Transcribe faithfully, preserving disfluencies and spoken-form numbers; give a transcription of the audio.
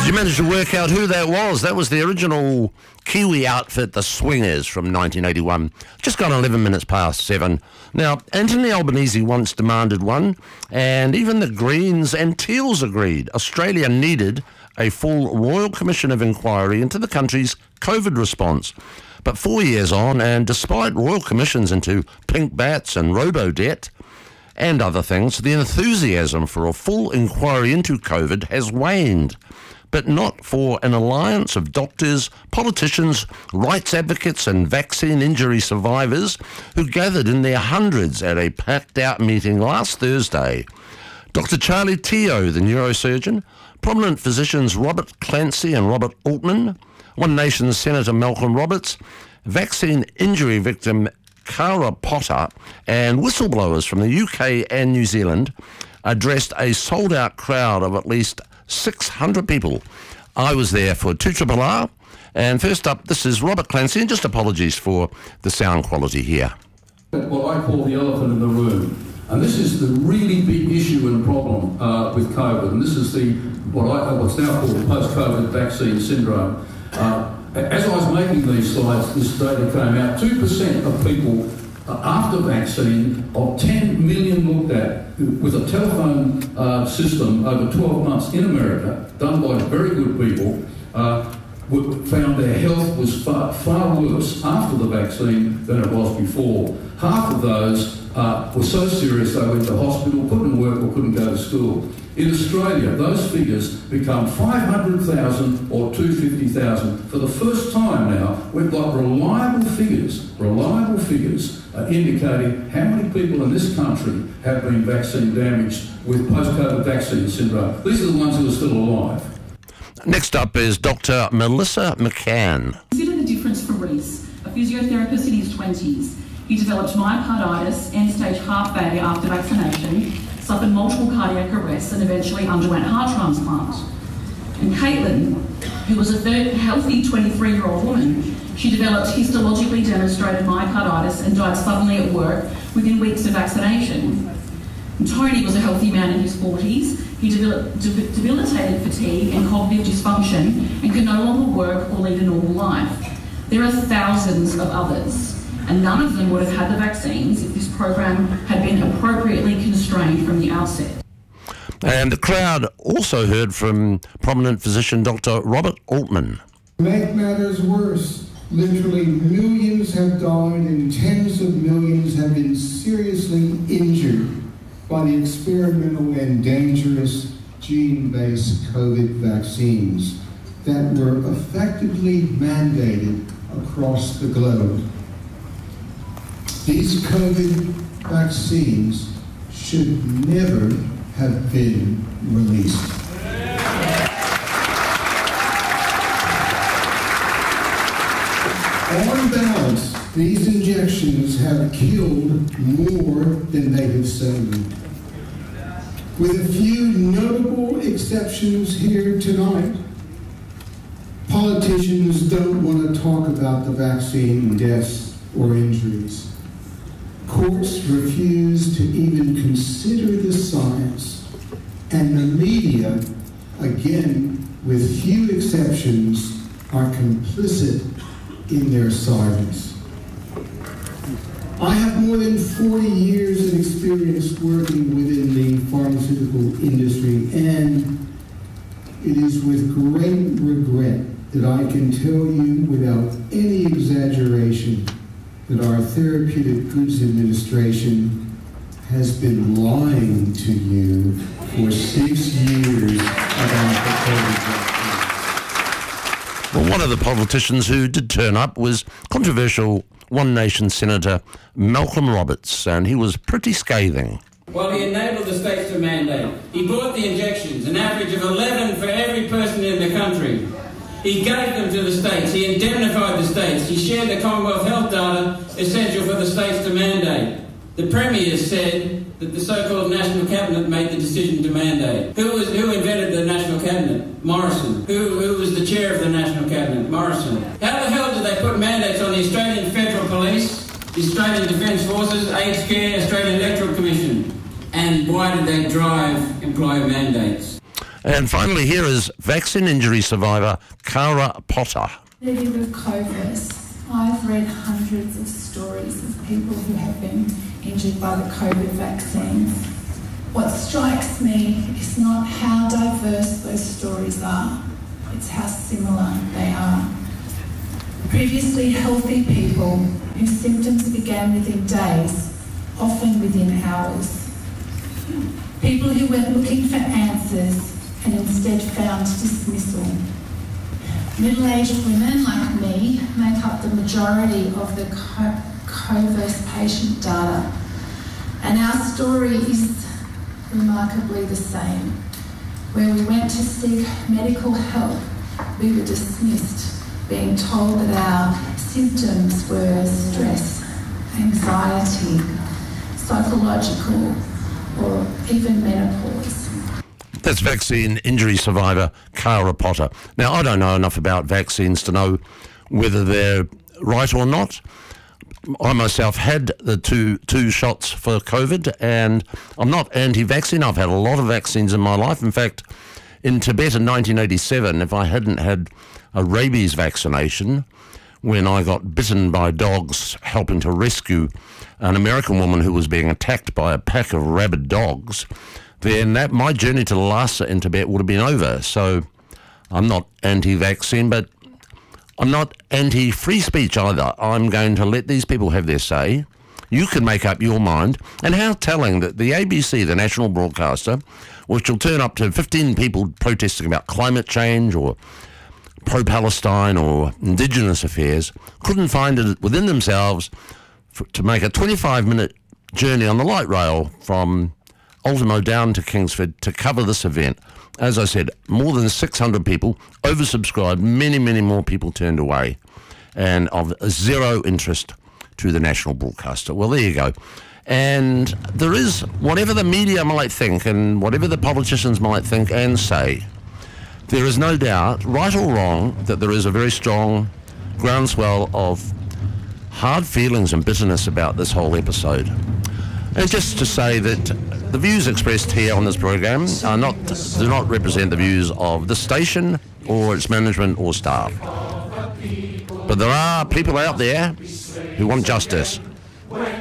you manage to work out who that was? That was the original Kiwi outfit, the Swingers, from nineteen eighty-one. Just gone eleven minutes past seven. Now, Anthony Albanese once demanded one, and even the Greens and Teals agreed. Australia needed a full Royal Commission of Inquiry into the country's COVID response. But four years on, and despite Royal Commissions into pink bats and robo-debt and other things, the enthusiasm for a full inquiry into COVID has waned. But not for an alliance of doctors, politicians, rights advocates and vaccine injury survivors who gathered in their hundreds at a packed-out meeting last Thursday. Doctor Charlie Teo, the neurosurgeon, prominent physicians Robert Clancy and Robert Altman, One Nation's Senator Malcolm Roberts, vaccine injury victim Cara Potter, and whistleblowers from the U K and New Zealand addressed a sold-out crowd of at least six hundred people. I was there for two R R R, and first up, this is Robert Clancy, and just apologies for the sound quality here. What I call the elephant in the room. And this is the really big issue and problem uh, with COVID, and this is the what I, what's now called the post-COVID vaccine syndrome. Uh, as I was making these slides, this data came out. two percent of people uh, after vaccine, of ten million looked at with a telephone uh, system over twelve months in America, done by very good people, uh, found their health was far, far worse after the vaccine than it was before. Half of those Uh, were so serious they went to hospital, couldn't work or couldn't go to school. In Australia, those figures become five hundred thousand or two hundred fifty thousand. For the first time now, we've got reliable figures, reliable figures uh, indicating how many people in this country have been vaccine damaged with post-COVID vaccine syndrome. These are the ones who are still alive. Next up is Doctor Melissa McCann. Consider the difference for Reese, a physiotherapist in his twenties. He developed myocarditis, end-stage heart failure after vaccination, suffered multiple cardiac arrests and eventually underwent heart transplant. And Caitlin, who was a third healthy twenty-three-year-old woman, she developed histologically demonstrated myocarditis and died suddenly at work within weeks of vaccination. And Tony was a healthy man in his forties. He developed debilitated fatigue and cognitive dysfunction and could no longer work or lead a normal life. There are thousands of others, and none of them would have had the vaccines if this program had been appropriately constrained from the outset. And the crowd also heard from prominent physician Doctor Robert Altman. To make matters worse, literally millions have died and tens of millions have been seriously injured by the experimental and dangerous gene-based COVID vaccines that were effectively mandated across the globe. These COVID vaccines should never have been released. On balance, these injections have killed more than they have saved. With a few notable exceptions here tonight, politicians don't want to talk about the vaccine deaths or injuries. Courts refuse to even consider the science, and the media, again, with few exceptions, are complicit in their silence. I have more than forty years of experience working within the pharmaceutical industry, and it is with great regret that I can tell you without any exaggeration that our Therapeutic Goods Administration has been lying to you for six years about the COVID vaccine. Well, one of the politicians who did turn up was controversial One Nation Senator Malcolm Roberts, and he was pretty scathing. Well, he enabled the states to mandate. He bought the injections, an average of eleven for every person in the country. He gave them to the states. He indemnified the states. He shared the Commonwealth health data essential for the states to mandate. The Premier said that the so-called National Cabinet made the decision to mandate. Who was who invented the National Cabinet? Morrison. Who, who was the chair of the National Cabinet? Morrison. How the hell did they put mandates on the Australian Federal Police, the Australian Defence Forces, Aged Care, Australian Electoral Commission? And why did they drive employer mandates? And finally, here is vaccine injury survivor Cara Potter. Negative of COVID, I've read hundreds of stories of people who have been injured by the COVID vaccines. What strikes me is not how diverse those stories are, it's how similar they are. Previously healthy people whose symptoms began within days, often within hours. People who went looking for answers and instead found dismissal. Middle-aged women like me make up the majority of the COVIS patient data, and our story is remarkably the same. Where we went to seek medical help, we were dismissed, being told that our symptoms were stress, anxiety, psychological, or even menopause. That's vaccine injury survivor Cara Potter. Now, I don't know enough about vaccines to know whether they're right or not. I myself had the two two shots for COVID, and I'm not anti-vaccine. I've had a lot of vaccines in my life. In fact, in Tibet in nineteen eighty-seven, if I hadn't had a rabies vaccination, when I got bitten by dogs helping to rescue an American woman who was being attacked by a pack of rabid dogs, then that my journey to Lhasa in Tibet would have been over. So I'm not anti-vaccine, but I'm not anti-free speech either. I'm going to let these people have their say. You can make up your mind. And how telling that the A B C, the national broadcaster, which will turn up to fifteen people protesting about climate change or pro-Palestine or Indigenous affairs, couldn't find it within themselves for, to make a twenty-five minute journey on the light rail from Ultimo down to Kingsford to cover this event. As I said, more than six hundred people, oversubscribed, many, many more people turned away, and of zero interest to the national broadcaster. Well, there you go. And there is, whatever the media might think and whatever the politicians might think and say, there is no doubt, right or wrong, that there is a very strong groundswell of hard feelings and bitterness about this whole episode. And just to say that the views expressed here on this program are not do not represent the views of the station or its management or staff. But there are people out there who want justice.